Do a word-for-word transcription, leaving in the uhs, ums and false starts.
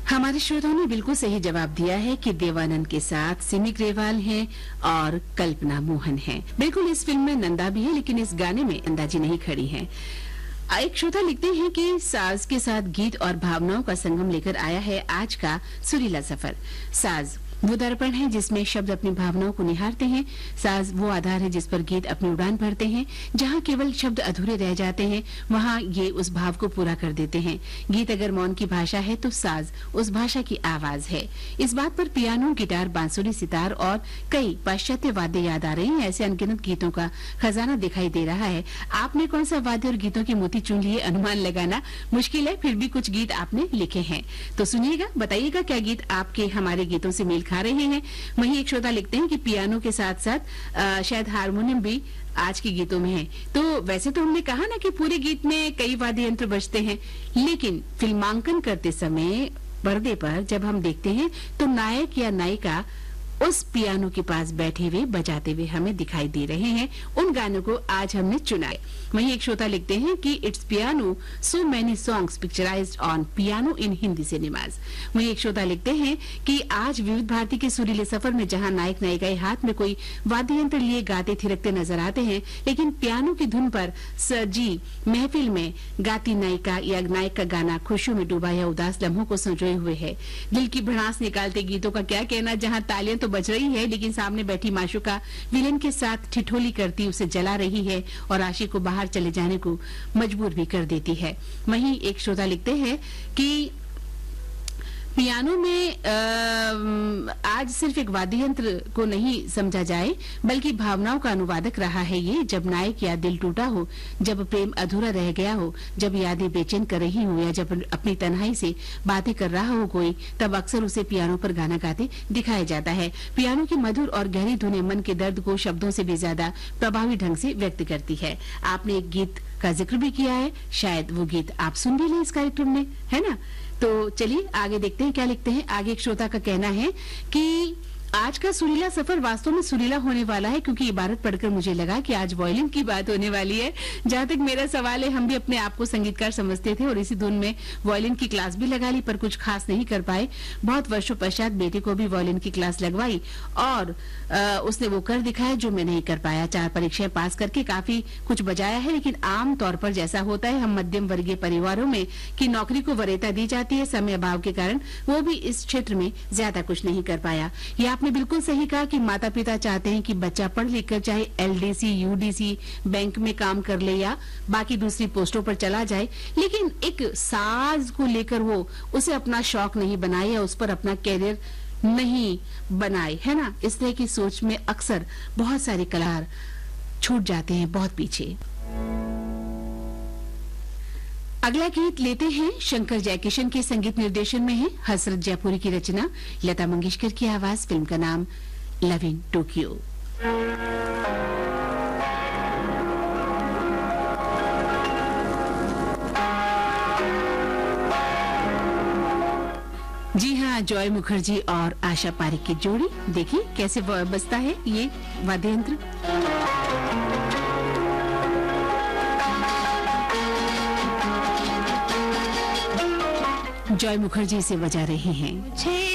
हमारे श्रोताओं ने बिल्कुल सही जवाब दिया है कि देवानंद के साथ सिमी ग्रेवाल हैं और कल्पना मोहन हैं। बिल्कुल इस फिल्म में नंदा भी है, लेकिन इस गाने में नंदा जी नहीं खड़ी हैं। एक श्रोता लिखते हैं कि साज के साथ गीत और भावनाओं का संगम लेकर आया है आज का सुरीला सफर। साज वो दर्पण है जिसमें शब्द अपनी भावनाओं को निहारते हैं। साज वो आधार है जिस पर गीत अपनी उड़ान भरते हैं। जहाँ केवल शब्द अधूरे रह जाते हैं वहाँ ये उस भाव को पूरा कर देते हैं। गीत अगर मौन की भाषा है तो साज उस भाषा की आवाज है। इस बात पर पियानो, गिटार, बांसुरी, सितार और कई पाश्चात्य वाद्य याद आ रहे हैं। ऐसे अनगिनत गीतों का खजाना दिखाई दे रहा है। आपने कौन सा वाद्य और गीतों के मोती चुन लिए, अनुमान लगाना मुश्किल है, फिर भी कुछ गीत आपने लिखे हैं तो सुनिएगा, बताइएगा क्या गीत आपके हमारे गीतों से मेल खा रहे हैं। वहीं एक श्रोता लिखते हैं कि पियानो के साथ साथ आ, शायद हारमोनियम भी आज के गीतों में है। तो वैसे तो हमने कहा ना कि पूरे गीत में कई वाद्य यंत्र बजते हैं, लेकिन फिल्मांकन करते समय पर्दे पर जब हम देखते हैं तो नायक या नायिका उस पियानो के पास बैठे हुए बजाते हुए हमें दिखाई दे रहे हैं। उन गानों को आज हमने चुना है। वहीं एक श्रोता लिखते हैं कि it's piano, so many songs picturised on piano in Hindi cinemas. वहीं एक श्रोता लिखते हैं कि आज विविध भारती के सुरीले सफर में जहां नायक नायिकाएं हाथ में कोई वाद्य यंत्र लिए गाते थिरकते नजर आते हैं, लेकिन पियानो की धुन पर सजी महफिल में गाती नायिका या नायक का गाना खुशियों में डूबा या उदास लम्हों को संजोए हुए है। दिल की भड़ास निकालते गीतों का क्या कहना, जहां तालियां बज रही है लेकिन सामने बैठी माशूका विलेन के साथ ठिठोली करती उसे जला रही है और आशिक को बाहर चले जाने को मजबूर भी कर देती है। वहीं एक श्रोता लिखते हैं कि पियानो में आ, आज सिर्फ एक वाद्य यंत्र को नहीं समझा जाए बल्कि भावनाओं का अनुवादक रहा है ये। जब नायक या दिल टूटा हो, जब प्रेम अधूरा रह गया हो, जब यादें बेचैन कर रही हो या जब अपनी तन्हाई से बातें कर रहा हो कोई, तब अक्सर उसे पियानो पर गाना गाते दिखाया जाता है। पियानो की मधुर और गहरी धुनें मन के दर्द को शब्दों से भी ज्यादा प्रभावी ढंग से व्यक्त करती है। आपने एक गीत का जिक्र भी किया है, शायद वो गीत आप सुन भी लें इस कार्यक्रम में, है ना? तो चलिए आगे देखते हैं क्या लिखते हैं। आगे एक श्रोता का कहना है कि आज का सुरीला सफर वास्तव में सुरीला होने वाला है, क्योंकि इबारत पढ़कर मुझे लगा कि आज वायलिन की बात होने वाली है। जहां तक मेरा सवाल है, हम भी अपने आप को संगीतकार समझते थे और इसी धुन में वायलिन की क्लास भी लगा ली, पर कुछ खास नहीं कर पाए। बहुत वर्षों पश्चात बेटे को भी वायलिन की क्लास लगवाई और आ, उसने वो कर दिखाया जो मैं नहीं कर पाया। चार परीक्षाएं पास करके काफी कुछ बजाया है, लेकिन आम तौर पर जैसा होता है हम मध्यम वर्गीय परिवारों में कि नौकरी को वरीयता दी जाती है, समय अभाव के कारण वो भी इस क्षेत्र में ज्यादा कुछ नहीं कर पाया। ये आपने बिल्कुल सही कहा कि माता पिता चाहते हैं कि बच्चा पढ़ लिख कर चाहे एलडीसी, यूडीसी, बैंक में काम कर ले या बाकी दूसरी पोस्टों पर चला जाए, लेकिन एक साज को लेकर वो उसे अपना शौक नहीं बनाए या उस पर अपना कैरियर नहीं बनाए, है ना? इस तरह की सोच में अक्सर बहुत सारे कलाकार छूट जाते हैं बहुत पीछे। अगला गीत लेते हैं, शंकर जयकिशन के संगीत निर्देशन में है, हसरत जयपुरी की रचना, लता मंगेशकर की आवाज, फिल्म का नाम लव इन टोक्यो। जी हाँ, जॉय मुखर्जी और आशा पारिक की जोड़ी। देखिए कैसे बजता है ये वाद्य यंत्र। जॉय मुखर्जी इसे बजा रहे हैं।